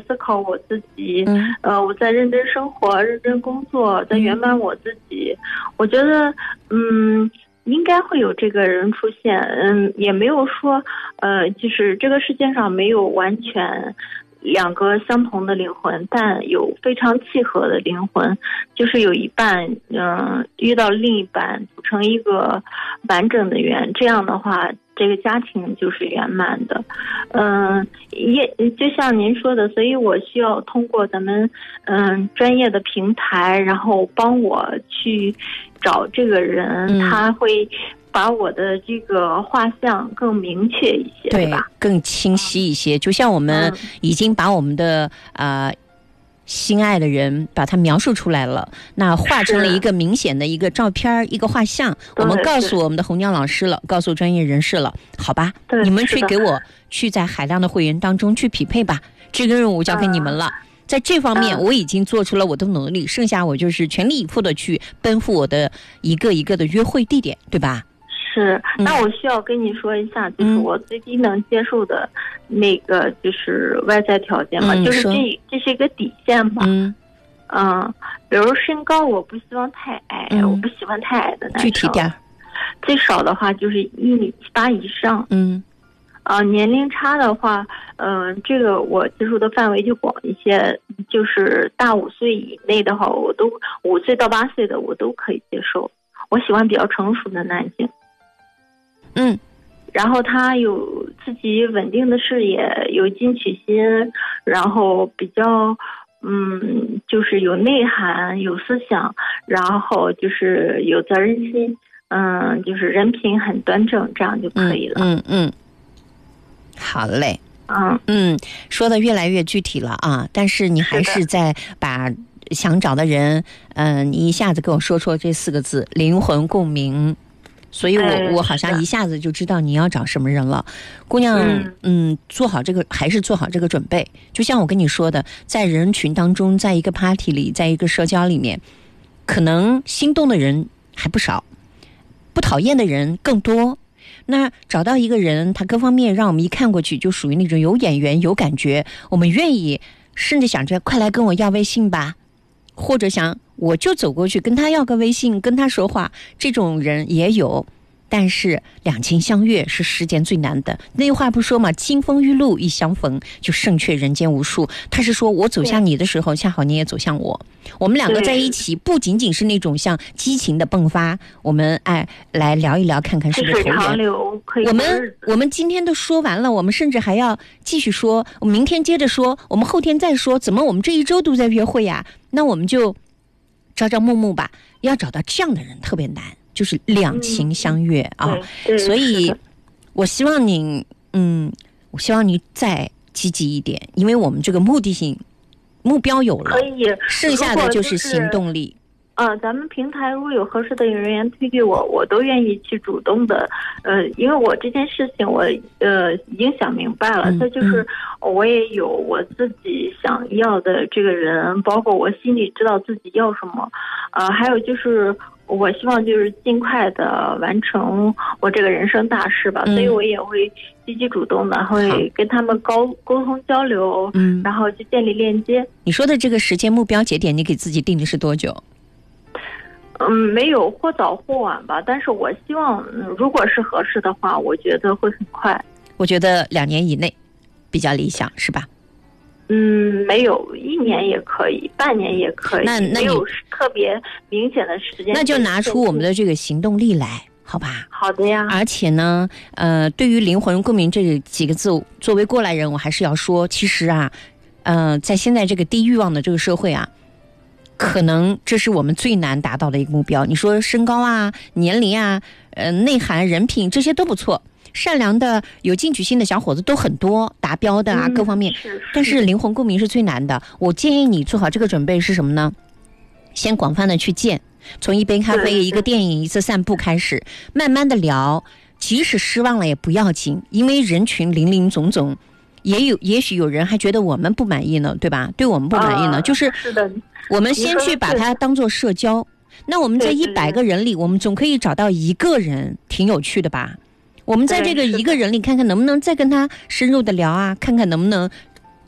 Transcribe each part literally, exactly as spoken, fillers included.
思考我自己， 嗯呃，我在认真生活、认真工作，在圆满我自己。我觉得，嗯，应该会有这个人出现。嗯，也没有说，呃，就是这个世界上没有完全两个相同的灵魂，但有非常契合的灵魂，就是有一半嗯、呃、遇到另一半，组成一个完整的圆，这样的话这个家庭就是圆满的。嗯、呃、也就像您说的，所以我需要通过咱们嗯、呃、专业的平台，然后帮我去找这个人， 嗯、 他会把我的这个画像更明确一些， 对， 对吧？ 更清晰一些。就像我们已经把我们的啊、呃、心爱的人把它描述出来了，那画成了一个明显的一个照片，一个画像，我们告诉我们的红娘老师了，告诉专业人士了，好吧？你们去给我去在海量的会员当中去匹配吧，这个任务交给你们了。嗯，在这方面我已经做出了我的努力，剩下我就是全力以赴的去奔赴我的一个一个的约会地点，对吧？ 是，那我需要跟你说一下，就是我最低能接受的那个就是外在条件嘛， 嗯、 就是这这是一个底线吧。 嗯嗯，比如身高，我不希望太矮，嗯、我不喜欢太矮的男生。具体点， 最少的话就是一米七八以上。 嗯。 啊，年龄差的话，嗯、呃，这个我接触的范围就广一些，就是大五岁以内的话，我都五岁到八岁的我都可以接受。我喜欢比较成熟的男性。 嗯， 然后他有自己稳定的事业，有进取心，然后比较嗯，就是有内涵、有思想，然后就是有责任心，嗯，就是人品很端正，这样就可以了。 嗯 嗯, 嗯，好嘞。 嗯嗯，说的越来越具体了啊，但是你还是在把想找的人，嗯、呃，你一下子跟我说说这四个字：灵魂共鸣。所以我、哎、我好像一下子就知道你要找什么人了，姑娘。嗯, 嗯，做好这个还是做好这个准备。就像我跟你说的，在人群当中，在一个 party 里，在一个社交里面，可能心动的人还不少，不讨厌的人更多。那找到一个人，他各方面让我们一看过去就属于那种有眼缘、有感觉，我们愿意，甚至想着快来跟我要微信吧，或者想我就走过去跟他要个微信，跟他说话，这种人也有。但是两情相悦是世间最难的，那句话不说嘛，金风玉露一相逢就胜却人间无数。他是说我走向你的时候，恰好你也走向我，我们两个在一起不仅仅是那种像激情的迸发，我们哎来聊一聊，看看是不是投缘。我们我们今天都说完了，我们甚至还要继续说，我们明天接着说，我们后天再说，怎么我们这一周都在约会呀？那我们就朝朝暮暮吧，要找到这样的人特别难，就是两情相悦、嗯、啊。所以我希望你嗯我希望你再积极一点，因为我们这个目的性目标有了， 可以， 剩下的就是行动力。 啊，咱们平台如果有合适的人员推给我，我都愿意去主动的。呃，因为我这件事情我呃已经想明白了，这、嗯、就是我也有我自己想要的这个人，包括我心里知道自己要什么。呃，还有就是我希望就是尽快的完成我这个人生大事吧，嗯、所以我也会积极主动的会跟他们沟沟通交流，嗯，然后去建立链接。 你说的这个时间目标节点，你给自己定的是多久？ 嗯，没有或早或晚吧，但是我希望、嗯、如果是合适的话，我觉得会很快。 我觉得两年以内比较理想，是吧？ 嗯，没有，一年也可以，半年也可以， 那那没有特别明显的时间。 那就拿出我们的这个行动力来，好吧？ 好的呀。 而且呢，呃，对于灵魂共鸣这几个字，作为过来人，我还是要说，其实啊，呃，在现在这个低欲望的这个社会啊，可能这是我们最难达到的一个目标。你说身高啊、年龄啊、呃、内涵、人品这些都不错，善良的、有进取心的小伙子都很多，达标的啊、嗯、各方面。 是是， 但是灵魂共鸣是最难的。我建议你做好这个准备是什么呢？先广泛的去见，从一杯咖啡、一个电影、一次散步开始，慢慢的聊。即使失望了也不要紧，因为人群林林总总，也有也许有人还觉得我们不满意呢，对吧？对我们不满意呢， 啊、 就是是的。 我们先去把它当做社交，那我们在一百个人里，我们总可以找到一个人挺有趣的吧？我们在这个一个人里看看能不能再跟他深入的聊啊，看看能不能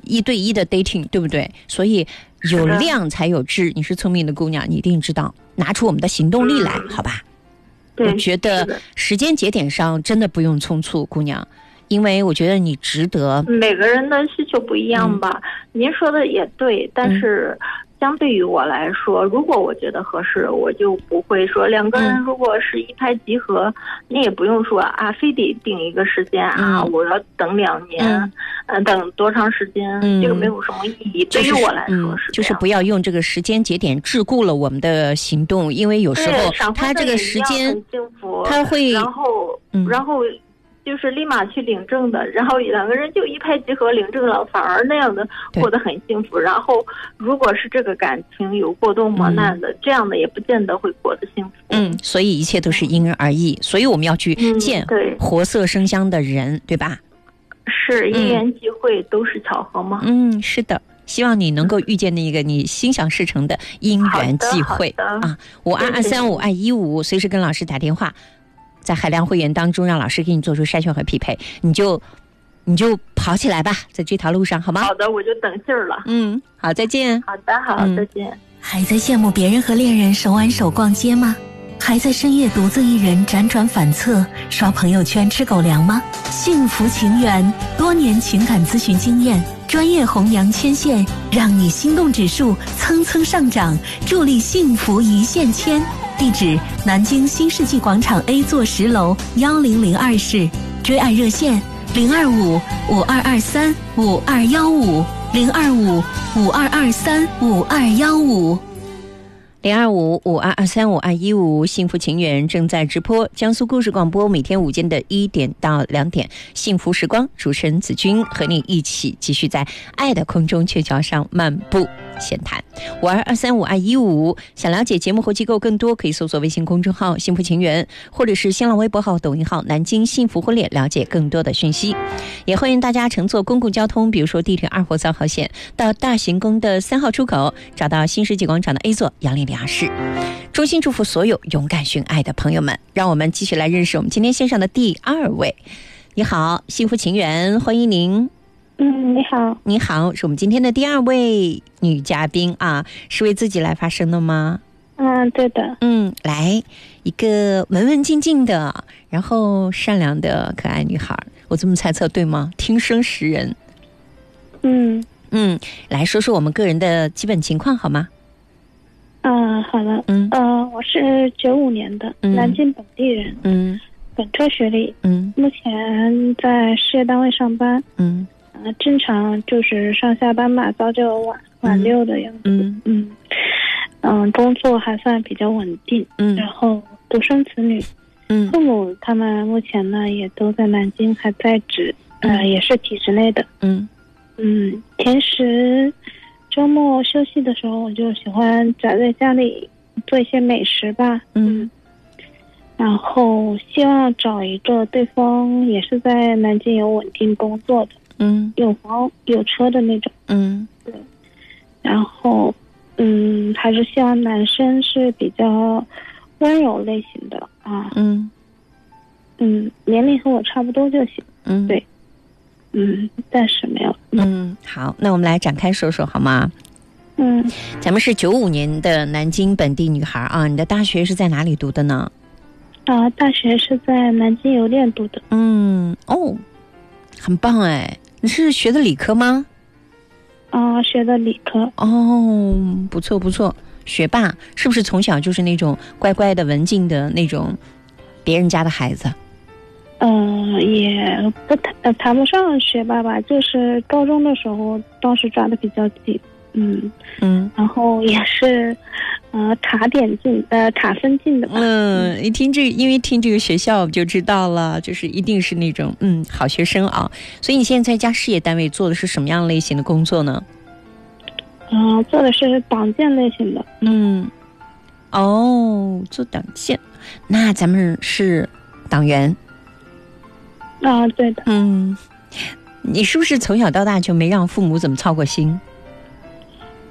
一对一的 dating， 对不对？所以有量才有质。你是聪明的姑娘，你一定知道拿出我们的行动力来，嗯、好吧？我觉得时间节点上真的不用匆促，姑娘。因为我觉得你值得。 每个人的需求不一样吧，嗯、您说的也对，但是相对于我来说，嗯、如果我觉得合适，我就不会说两个人如果是一拍即合，嗯、你也不用说啊，非得定一个时间啊，嗯、我要等两年，嗯、呃，等多长时间，嗯、这个没有什么意义。对于我来说是、嗯、 就是不要用这个时间节点桎梏了我们的行动，因为有时候他这个时间他会， 然后，嗯、然后。就是立马去领证的，然后两个人就一拍即合领证了，反而那样的过得很幸福。然后如果是这个感情有过多磨难的，嗯、这样的也不见得会过得幸福。 嗯，所以一切都是因人而异，所以我们要去见活色生香的人，嗯、对吧？ 是因缘际会，嗯、都是巧合吗？ 嗯，是的。希望你能够遇见那个你心想事成的因缘际会啊！五二二三五二一五，随时跟老师打电话。在海量会员当中，让老师给你做出筛选和匹配，你就你就跑起来吧，在这条路上，好吗？ 好的，我就等信儿了。 嗯，好，再见。 好的，好，嗯、再见。 还在羡慕别人和恋人手挽手逛街吗？还在深夜独自一人辗转反侧刷朋友圈吃狗粮吗？幸福情缘多年情感咨询经验，专业红娘牵线，让你心动指数蹭蹭上涨，助力幸福一线牵。地址：南京新世纪广场 A 座十楼幺零零二室，追爱热线零二五五二二三五二幺五零二五五二二三五二幺五。 零二五五二二三五二一五，幸福情缘正在直播，江苏故事广播，每天午间的一点到两点，幸福时光，主持人子君和你一起继续在爱的空中鹊桥上漫步闲谈。五二二三五二一五，想了解节目和机构更多，可以搜索微信公众号幸福情缘，或者是新浪微博号、抖音号南京幸福婚恋，了解更多的讯息。也欢迎大家乘坐公共交通，比如说地铁二或三号线到大行宫的三号出口，找到新世纪广场的 A 座幺零零二室。衷心祝福所有勇敢寻爱的朋友们，让我们继续来认识我们今天线上的第二位。你好，幸福情缘，欢迎您。 嗯，你好。 你好，是我们今天的第二位女嘉宾啊，是为自己来发声的吗？ 嗯，对的。 嗯，来一个文文静静的，然后善良的可爱女孩，我这么猜测对吗？听声识人。 嗯嗯，来说说我们个人的基本情况好吗？ 嗯，好的。 嗯呃，我是九五年的， 嗯、 南京本地人。 嗯， 本科学历。 嗯， 目前在事业单位上班。 嗯， 呃，正常就是上下班吧，早九晚晚六的样子。 嗯嗯嗯、呃，工作还算比较稳定。 嗯， 然后独生子女。 嗯， 父母他们目前呢也都在南京还在职，呃， 嗯、 也是体制内的。 嗯嗯，平时周末休息的时候，我就喜欢宅在家里做一些美食吧。 嗯， 然后希望找一个对方也是在南京有稳定工作的， 嗯， 有房有车的那种。 嗯， 对。然后，嗯，还是希望男生是比较温柔类型的啊。 嗯嗯，年龄和我差不多就行。 嗯， 对。嗯，暂时没有。 嗯，好，那我们来展开说说好吗？ 嗯， 咱们是九五年的南京本地女孩啊，你的大学是在哪里读的呢？ 啊，大学是在南京邮电读的。 嗯，哦，很棒哎，你是学的理科吗？ 啊，学的理科。 哦，不错不错，学霸，是不是从小就是那种乖乖的文静的那种别人家的孩子？ 嗯、呃，也不谈、呃、谈不上学霸吧，就是高中的时候当时抓的比较紧。嗯嗯， 然后也是呃卡点进呃卡分进的吧。 嗯，一听这因为听这个学校就知道了，就是一定是那种嗯好学生啊。所以你现在在一家事业单位做的是什么样类型的工作呢？ 嗯、呃，做的是党建类型的。 嗯，哦，做党建，那咱们是党员。 啊，对的。 嗯，你是不是从小到大就没让父母怎么操过心？ 嗯、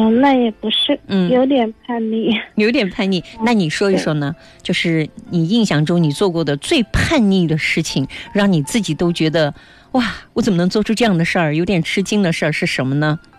嗯，那也不是， 嗯， 有点叛逆， 有点叛逆。那你说一说呢？就是你印象中你做过的最叛逆的事情，让你自己都觉得哇，我怎么能做出这样的事儿？有点吃惊的事儿是什么呢？